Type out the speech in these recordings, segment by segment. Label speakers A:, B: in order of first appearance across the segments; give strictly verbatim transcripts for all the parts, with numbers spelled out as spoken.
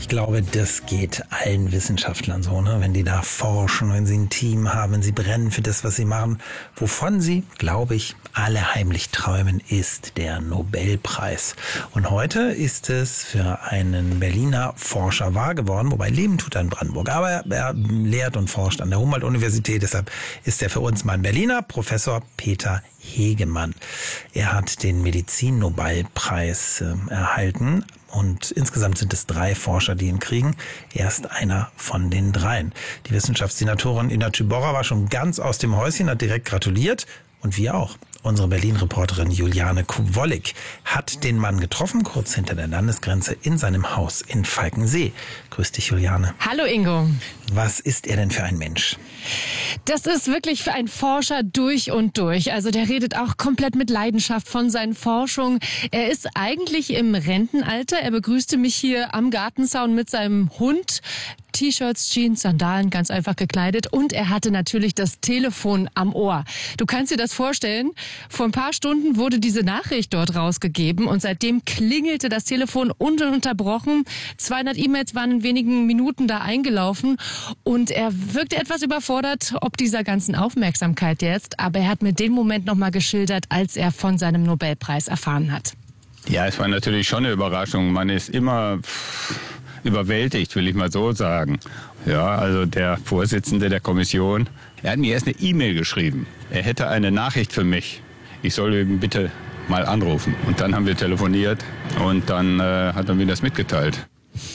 A: Ich glaube, das geht allen Wissenschaftlern so, ne? Wenn die da forschen, wenn sie ein Team haben, wenn sie brennen für das, was sie machen. Wovon sie, glaube ich, alle heimlich träumen, ist der Nobelpreis. Und heute ist es für einen Berliner Forscher wahr geworden, wobei leben tut er in Brandenburg. Aber er, er lehrt und forscht an der Humboldt-Universität, deshalb ist er für uns mal ein Berliner, Professor Peter Hegemann. Er hat den Medizin-Nobelpreis äh, erhalten. Und insgesamt sind es drei Forscher, die ihn kriegen. Er ist einer von den dreien. Die Wissenschaftssenatorin Ina Tybora war schon ganz aus dem Häuschen, hat direkt gratuliert. Und wir auch. Unsere Berlin-Reporterin Juliane Kowollik hat den Mann getroffen, kurz hinter der Landesgrenze in seinem Haus in Falkensee. Grüß dich, Juliane.
B: Hallo, Ingo.
A: Was ist er denn für ein Mensch?
B: Das ist wirklich für einen Forscher durch und durch. Also der redet auch komplett mit Leidenschaft von seinen Forschungen. Er ist eigentlich im Rentenalter. Er begrüßte mich hier am Gartenzaun mit seinem Hund. T-Shirts, Jeans, Sandalen, ganz einfach gekleidet. Und er hatte natürlich das Telefon am Ohr. Du kannst dir das vorstellen, vor ein paar Stunden wurde diese Nachricht dort rausgegeben und seitdem klingelte das Telefon ununterbrochen. zweihundert E-Mails waren in wenigen Minuten da eingelaufen und er wirkte etwas überfordert, ob dieser ganzen Aufmerksamkeit jetzt. Aber er hat mir den Moment nochmal geschildert, als er von seinem Nobelpreis erfahren hat.
C: Ja, es war natürlich schon eine Überraschung. Man ist immer überwältigt, will ich mal so sagen. Ja, also der Vorsitzende der Kommission, er hat mir erst eine E-Mail geschrieben. Er hätte eine Nachricht für mich. Ich soll ihn bitte mal anrufen. Und dann haben wir telefoniert und dann äh, hat er mir das mitgeteilt.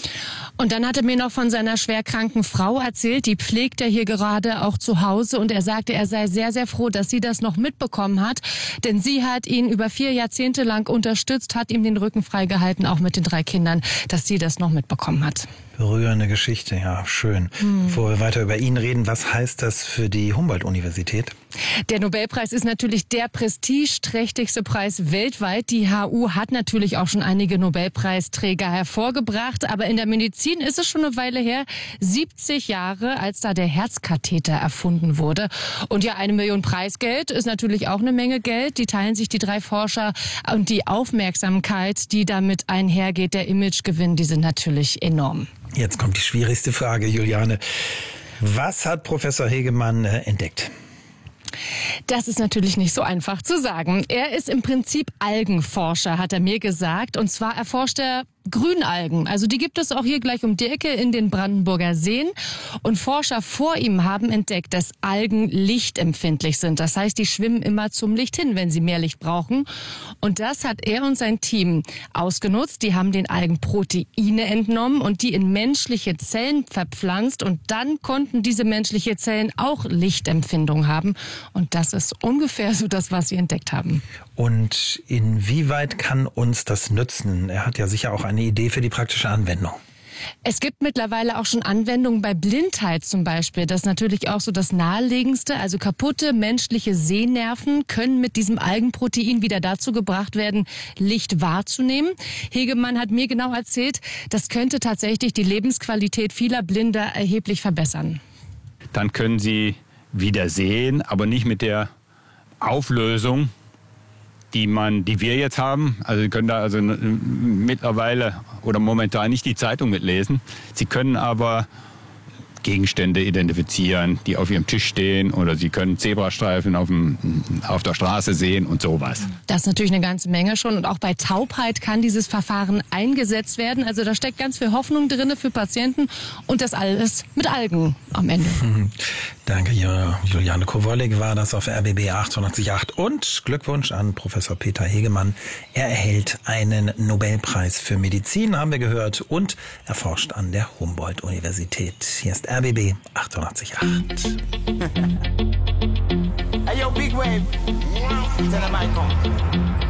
B: Und dann hat er mir noch von seiner schwerkranken Frau erzählt, die pflegt er hier gerade auch zu Hause. Und er sagte, er sei sehr, sehr froh, dass sie das noch mitbekommen hat. Denn sie hat ihn über vier Jahrzehnte lang unterstützt, hat ihm den Rücken freigehalten, auch mit den drei Kindern, dass sie das noch mitbekommen hat.
A: Berührende Geschichte, ja, schön. Hm. Bevor wir weiter über ihn reden, was heißt das für die Humboldt-Universität?
B: Der Nobelpreis ist natürlich der prestigeträchtigste Preis weltweit. Die H U hat natürlich auch schon einige Nobelpreisträger hervorgebracht. Aber in der Medizin ist es schon eine Weile her, siebzig Jahre, als da der Herzkatheter erfunden wurde. Und ja, eine Million Preisgeld ist natürlich auch eine Menge Geld. Die teilen sich die drei Forscher. Und die Aufmerksamkeit, die damit einhergeht, der Imagegewinn, die sind natürlich enorm.
A: Jetzt kommt die schwierigste Frage, Juliane. Was hat Professor Hegemann äh, entdeckt?
B: Das ist natürlich nicht so einfach zu sagen. Er ist im Prinzip Algenforscher, hat er mir gesagt. Und zwar erforscht er Grünalgen. Also die gibt es auch hier gleich um die Ecke in den Brandenburger Seen. Und Forscher vor ihm haben entdeckt, dass Algen lichtempfindlich sind. Das heißt, die schwimmen immer zum Licht hin, wenn sie mehr Licht brauchen. Und das hat er und sein Team ausgenutzt. Die haben den Algen Proteine entnommen und die in menschliche Zellen verpflanzt. Und dann konnten diese menschliche Zellen auch Lichtempfindung haben. Und das ist ungefähr so das, was sie entdeckt haben.
A: Und inwieweit kann uns das nützen? Er hat ja sicher auch eine Idee für die praktische Anwendung.
B: Es gibt mittlerweile auch schon Anwendungen bei Blindheit zum Beispiel. Das ist natürlich auch so das Naheliegendste. Also kaputte menschliche Sehnerven können mit diesem Algenprotein wieder dazu gebracht werden, Licht wahrzunehmen. Hegemann hat mir genau erzählt, das könnte tatsächlich die Lebensqualität vieler Blinder erheblich verbessern.
C: Dann können sie wieder sehen, aber nicht mit der Auflösung, die man, die wir jetzt haben. Also Sie können da also mittlerweile oder momentan nicht die Zeitung mitlesen. Sie können aber Gegenstände identifizieren, die auf ihrem Tisch stehen, oder Sie können Zebrastreifen auf, dem, auf der Straße sehen und sowas.
B: Das ist natürlich eine ganze Menge schon. Und auch bei Taubheit kann dieses Verfahren eingesetzt werden. Also da steckt ganz viel Hoffnung drin für Patienten und das alles mit Algen am Ende.
A: Danke, Juliane Kowollik war das auf R B B achtundachtzig Komma acht. Und Glückwunsch an Professor Peter Hegemann. Er erhält einen Nobelpreis für Medizin, haben wir gehört, und er forscht an der Humboldt-Universität. Hier ist R B B achtundachtzig Komma acht.
D: Hey, yo, Big Wave. Tell them I come.